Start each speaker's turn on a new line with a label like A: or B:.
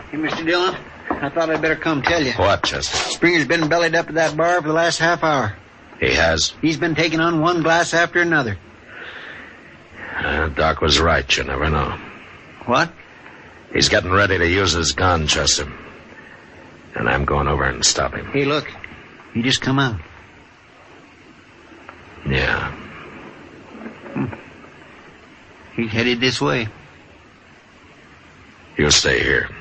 A: Hey, Mr. Dillon, I thought I'd better come tell you.
B: What, Chester?
A: Springer's been bellied up at that bar for the last half hour.
B: He has?
A: He's been taking on one glass after another.
B: Doc was right. You never know.
A: What?
B: He's getting ready to use his gun, Chester. And I'm going over and stop him.
A: Hey, look. He just come out.
B: Yeah.
A: He's headed this way.
B: You stay here.